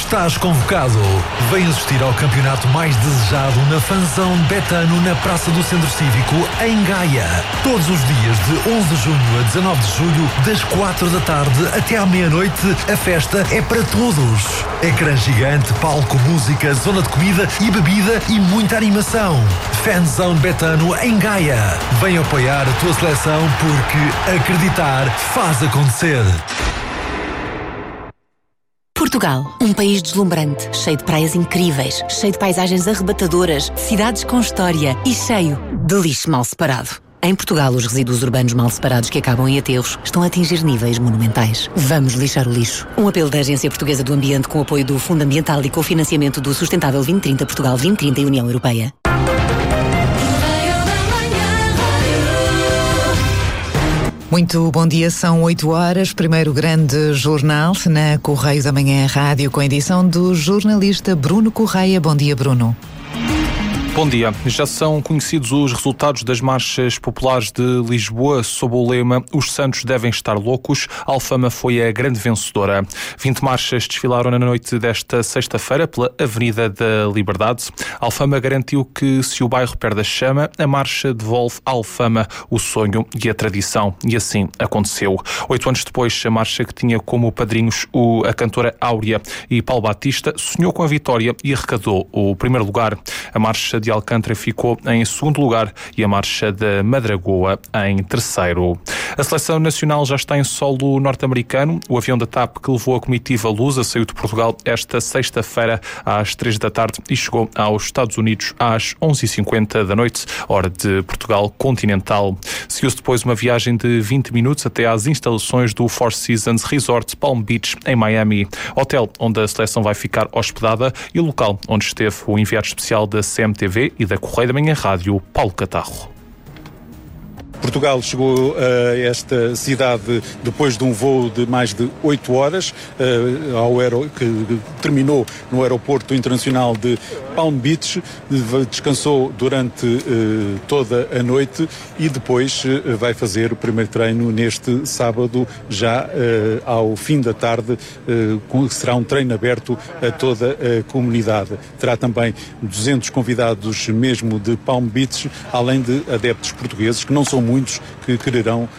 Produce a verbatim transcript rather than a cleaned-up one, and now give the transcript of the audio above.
Estás convocado. Vem assistir ao campeonato mais desejado na Fanzão Betano na Praça do Centro Cívico, em Gaia. Todos os dias de onze de junho a dezanove de julho, das quatro da tarde até à meia-noite, a festa é para todos. Ecrã gigante, palco, música, zona de comida e bebida e muita animação. Fanzão Betano em Gaia. Vem apoiar a tua seleção porque acreditar faz acontecer. Portugal, um país deslumbrante, cheio de praias incríveis, cheio de paisagens arrebatadoras, cidades com história e cheio de lixo mal separado. Em Portugal, os resíduos urbanos mal separados que acabam em aterros estão a atingir níveis monumentais. Vamos lixar o lixo. Um apelo da Agência Portuguesa do Ambiente com apoio do Fundo Ambiental e cofinanciamento do Sustentável vinte trinta Portugal vinte trinta e União Europeia. Muito bom dia, são oito horas, primeiro grande jornal na Correio da Manhã Rádio, com a edição do jornalista Bruno Correia. Bom dia, Bruno. Bom dia. Já são conhecidos os resultados das marchas populares de Lisboa sob o lema Os Santos devem estar loucos. A Alfama foi a grande vencedora. vinte marchas desfilaram na noite desta sexta-feira pela Avenida da Liberdade. A Alfama garantiu que se o bairro perde a chama, a marcha devolve à Alfama o sonho e a tradição. E assim aconteceu. Oito anos depois, a marcha que tinha como padrinhos o, a cantora Áurea e Paulo Batista sonhou com a vitória e arrecadou o primeiro lugar. A marcha de Alcântara ficou em segundo lugar e a marcha da Madragoa em terceiro. A seleção nacional já está em solo norte-americano. O avião da TAP que levou a comitiva lusa saiu de Portugal esta sexta-feira às três da tarde e chegou aos Estados Unidos às onze e cinquenta da noite, hora de Portugal continental. Seguiu-se depois uma viagem de vinte minutos até às instalações do Four Seasons Resort Palm Beach, em Miami, hotel onde a seleção vai ficar hospedada e o local onde esteve o enviado especial da C M T V e da Correio da Manhã Rádio, Paulo Catarro. Portugal chegou a esta cidade depois de um voo de mais de oito horas, uh, ao aero, que terminou no aeroporto internacional de Palm Beach, descansou durante uh, toda a noite e depois uh, vai fazer o primeiro treino neste sábado, já uh, ao fim da tarde, uh, será um treino aberto a toda a comunidade. Terá também duzentos convidados mesmo de Palm Beach, além de adeptos portugueses, que não são muitos, que quererão